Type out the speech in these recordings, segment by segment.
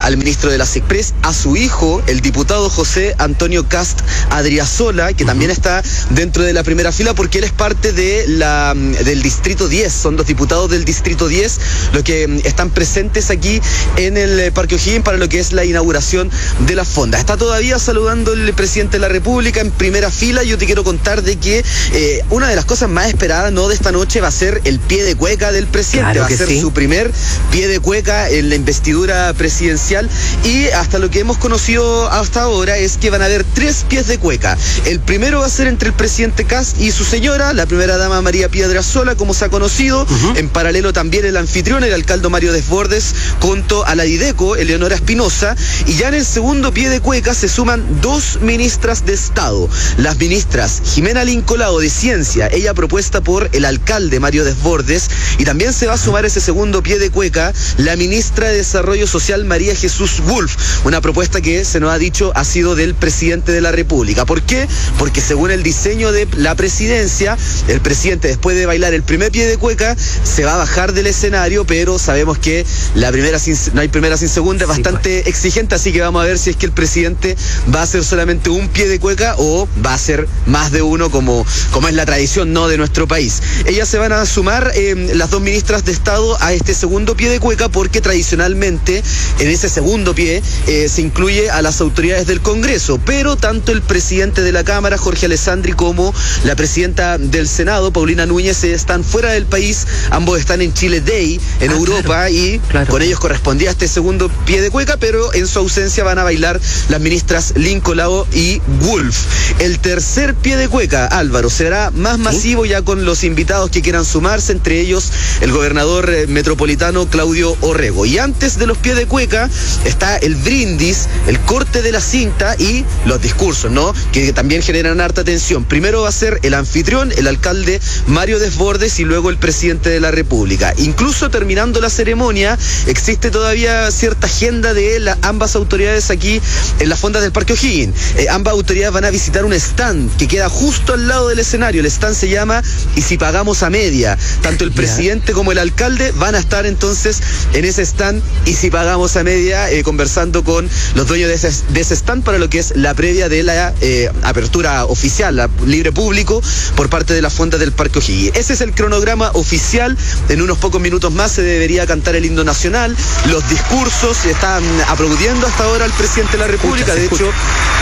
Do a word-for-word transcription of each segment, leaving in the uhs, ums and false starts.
al ministro de las Express, a su hijo, el diputado José Antonio Cast Adriasola, que uh-huh. también está dentro de la primera fila porque él es parte de la, del distrito diez, son dos diputados del distrito diez los que están presentes aquí en el Parque O'Higgins para lo que es la inauguración de la fonda. Está todavía saludando el presidente de la República en primera fila. Yo te quiero contar de que eh, una de las cosas más esperadas, ¿no?, de esta noche va a ser el pie de cueca del presidente. Claro, va a ser sí. su primer pie de cueca en la investidura presidencial, y hasta lo que hemos conocido hasta ahora es que van a haber tres pies de cueca. El primero va a ser entre el presidente Kast y su señora, la primera dama María Pía Adriasola, como se ha conocido. Uh-huh. En paralelo también el anfitrión, el alcalde Mario Desbordes, junto a la Dideco, Eleonora Espinosa. Y ya en el segundo pie de cueca se suman dos ministras de Estado. Las ministras Jimena Lincolao de Ciencia, ella propuesta por el alcalde Mario Desbordes, y también se va a sumar ese segundo pie de cueca la ministra de Desarrollo Social María Jesús Wolf, una propuesta que se nos ha dicho ha sido del presidente de la República. ¿Por qué? Porque según el diseño de la presidencia, el presidente, después de bailar el primer pie de cueca, se va a bajar del escenario, pero sabemos que la primera sin, no hay primera sin segunda, es bastante sí, pues. exigente, así que vamos a ver si es que el presidente va a hacer solamente un pie de cueca o va a ser más de uno, como, como es la tradición, ¿no?, de nuestro país. Ellas se van a sumar, eh, las dos ministras de Estado, a este segundo pie de cueca, porque tradicionalmente en ese segundo pie eh, se incluye a las autoridades del Congreso, pero tanto el presidente de la Cámara, Jorge Alessandri, como la presidenta del Senado, Paulina Núñez, están fuera del país. Ambos están en Chile Day, en ah, Europa, claro, y claro. con ellos correspondía este segundo pie de cueca, pero en su ausencia van a bailar las ministras Lincolao y Wolf. El tercer pie de cueca, Álvaro, será más ¿Sí? masivo, ya con los invitados que quieran sumarse, entre ellos el gobernador eh, metropolitano Claudio Orrego. Y antes de los pies de cueca está el brindis, el corte de la cinta y los discursos, ¿no?, que también generan harta atención. Primero va a ser el anfitrión, el alcalde Mario Desbordes, y luego el presidente de la República. Incluso terminando la ceremonia, existe todavía cierta agenda de la, ambas autoridades aquí en las fondas del Parque O'Higgins. Eh, ambas autoridades van a visitar un stand que queda justo al lado del escenario. El stand se llama "Y si pagamos a media". Tanto el presidente yeah. como el alcalde van a estar entonces en ese stand "Y si pagamos a media", eh, conversando con los dueños de ese, de ese stand para lo que es la previa de la eh, apertura oficial, la libre público, por parte de la fonda del Parque O'Higgins. Ese es el cronograma oficial. En unos pocos minutos más se debería cantar el himno nacional. Los discursos están aplaudiendo hasta ahora al presidente de la República. De hecho,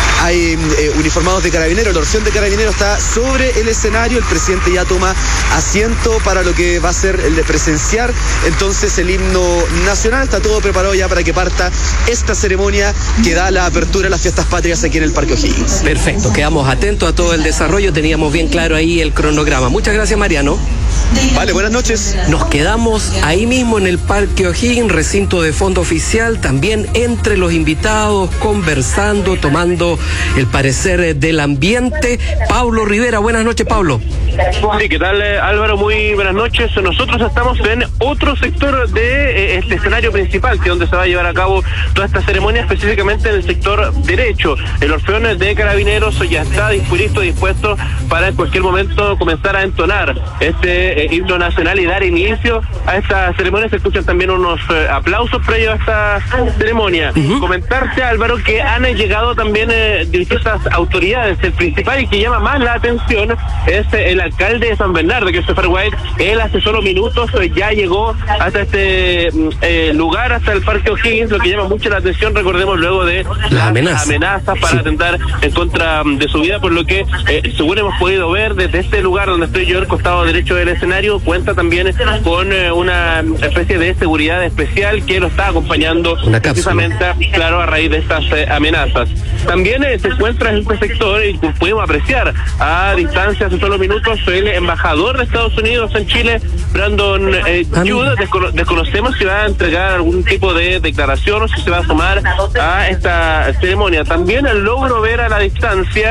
hay eh, uniformados de carabineros. La Orción de Carabineros está sobre el escenario. El presidente ya toma asiento para lo que va a ser el de presenciar entonces el himno nacional. Está todo preparado ya para que parta esta ceremonia que da la apertura a las fiestas patrias aquí en el Parque O'Higgins. Perfecto, quedamos atentos a todo el desarrollo. Teníamos bien claro ahí el cronograma. Muchas gracias, Mariano. Vale, buenas noches. Nos quedamos ahí mismo en el Parque O'Higgins, recinto de fondo oficial, también entre los invitados, conversando, tomando el parecer del ambiente. Pablo Rivera, buenas noches, Pablo. Sí, ¿qué tal, Álvaro? Muy buenas noches. Nosotros estamos en otro sector de eh, este escenario principal, que es donde se va a llevar a cabo toda esta ceremonia, específicamente en el sector derecho. El Orfeón de Carabineros ya está dispuesto, dispuesto para en cualquier momento comenzar a entonar este eh, himno nacional y dar inicio a esta ceremonia. Se escuchan también unos eh, aplausos previos a esta ceremonia. Uh-huh. Comentarte, Álvaro, que han llegado también eh, distintas autoridades. El principal y que llama más la atención es eh, el alcalde de San Bernardo, Christopher White. Él hace solo minutos eh, ya llegó hasta este eh, lugar, hasta el Parque O'Higgins, lo que llama mucho la atención, recordemos, luego de las, las amenazas, amenazas para sí. atentar en contra de su vida, por lo que, eh, según hemos podido ver desde este lugar donde estoy yo, el costado derecho del escenario, cuenta también con eh, una especie de seguridad especial que lo está acompañando precisamente, claro, a raíz de estas eh, amenazas. También eh, se encuentra en este sector, y pudimos apreciar a distancia hace solo minutos, el embajador de Estados Unidos en Chile, Brandon eh, Judd. Descono- desconocemos si va a entregar algún tipo de declaración o si se va a sumar a esta ceremonia. También logro ver a la distancia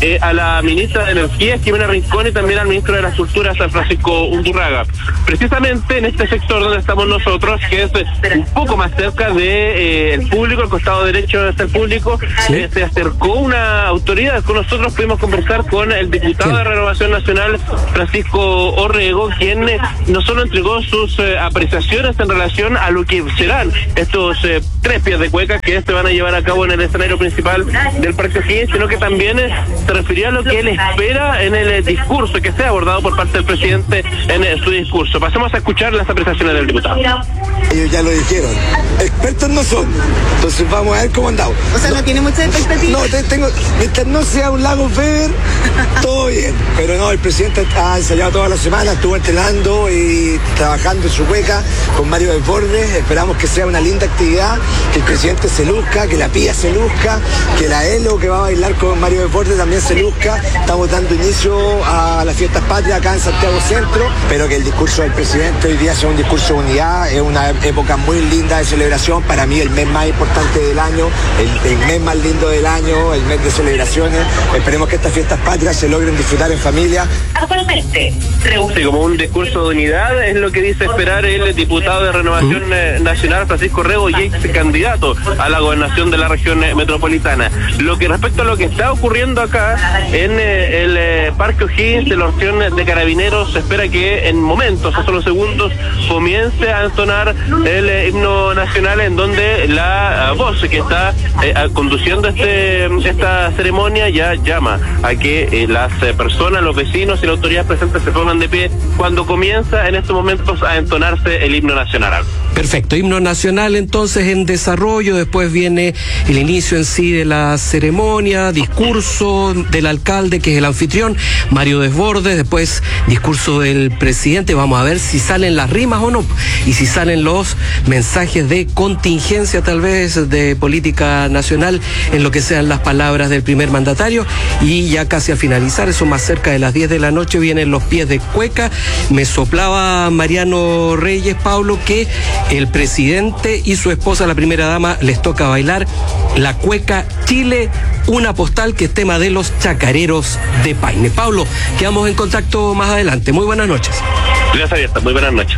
eh, a la ministra de Energía, Jimena Rincón, y también al ministro de las Culturas, San Francisco Undurraga. Precisamente en este sector donde estamos nosotros, que es un poco más cerca de eh, el público, el costado derecho está el público, ¿sí? eh, se acercó una autoridad. Con nosotros pudimos conversar con el diputado ¿Sí? de Renovación Nacional, Francisco Orrego, quien eh, no solo entregó sus eh, apreciaciones en relación a lo que serán estos eh, tres pies de cueca que se van a llevar a cabo en el escenario principal del Parque O'Higgins, sino que también eh, se refirió a lo que él espera en el eh, discurso que sea abordado por parte del presidente en eh, su discurso. Pasemos a escuchar las apreciaciones del diputado. Ellos ya lo dijeron, expertos no son, entonces vamos a ver cómo andamos. O sea, no, no tiene mucha expectativa. No, te, tengo, mientras no sea un lago Weber, todo bien. Pero no, el presidente ha ensayado toda la semana, estuvo entrenando y trabajando en su cueca con Mario Desbordes. Esperamos que sea una linda actividad, que el presidente se luzca, que la Pía se luzca, que la Elo que va a bailar con Mario Desbordes también se luzca. Estamos dando inicio a las fiestas patrias acá en Santiago Centro, pero que el discurso del presidente hoy día sea un discurso de unidad. Es una época muy linda de celebración, para mí el mes más importante del año, el, el mes más lindo del año, el mes de celebraciones. Esperemos que estas fiestas patrias se logren disfrutar en familia. Actualmente, sí, como un discurso de unidad es lo que dice esperar el diputado de Renovación ¿Mm? Nacional, Francisco Orrego, y ex candidato a la gobernación de la región metropolitana. Lo que respecto a lo que está ocurriendo acá en eh, el eh, Parque O'Higgins de la Orción de Carabineros, se espera que en momentos, a solo segundos, comience a entonar el eh, himno nacional, en donde la uh, voz que está eh, conduciendo este esta ceremonia ya llama a que eh, las eh, personas, los vecinos y las autoridades presentes se pongan de pie cuando comienza en estos momentos a entonarse el himno nacional. Perfecto, himno nacional entonces en desarrollo, después viene el inicio en sí de la ceremonia, discurso del alcalde que es el anfitrión, Mario Desbordes, después discurso del presidente, vamos a ver si salen las rimas o no, y si salen los mensajes de contingencia tal vez de política nacional en lo que sean las palabras del primer mandatario, y ya casi al finalizar, eso más cerca de las diez de la noche, vienen los pies de cueca. Me soplaba Mariano Reyes, Pablo, que el presidente y su esposa, la primera dama, les toca bailar la cueca Chile, una postal que es tema de los chacareros de Paine. Pablo, quedamos en contacto más adelante. Muy buenas noches. Gracias, abierta. Muy buenas noches.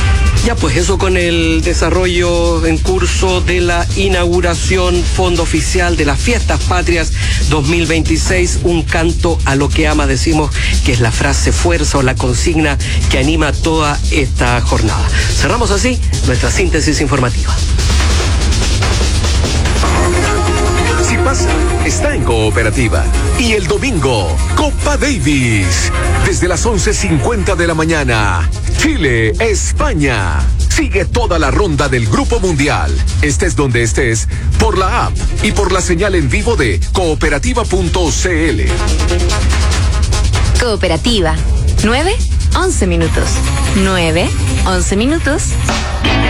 Ya pues eso con el desarrollo en curso de la inauguración fondo oficial de las Fiestas Patrias dos mil veintiséis, un canto a lo que ama, decimos que es la frase fuerza o la consigna que anima toda esta jornada. Cerramos así nuestra síntesis informativa. Si pasa, está en Cooperativa. Y el domingo, Copa Davis. Desde las once cincuenta de la mañana, Chile, España. Sigue toda la ronda del Grupo Mundial. Estés donde estés, por la app y por la señal en vivo de cooperativa punto c l. Cooperativa. nueve, once minutos. nueve, once minutos.